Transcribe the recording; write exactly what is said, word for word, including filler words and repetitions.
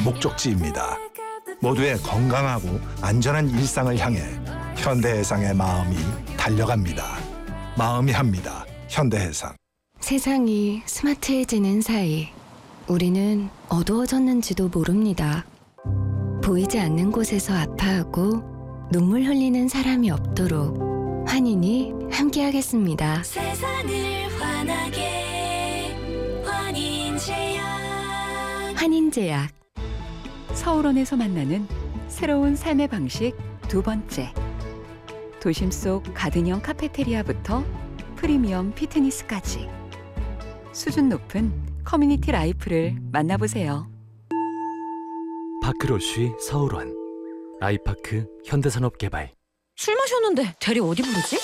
목적지입니다. 모두의 건강하고 안전한 일상을 향해 현대해상의 마음이 달려갑니다. 마음이 합니다. 현대해상. 세상이 스마트해지는 사이 우리는 어두워졌는지도 모릅니다. 보이지 않는 곳에서 아파하고 눈물 흘리는 사람이 없도록 환인이 함께하겠습니다. 세상을 환하게 환인제약. 환인제약. 서울원에서 만나는 새로운 삶의 방식 두 번째. 도심 속 가든형 카페테리아부터 프리미엄 피트니스까지 수준 높은 커뮤니티 라이프를 만나보세요. 파크로쉬 서울원, 아이파크 현대산업개발. 술 마셨는데 대리 어디 부르지?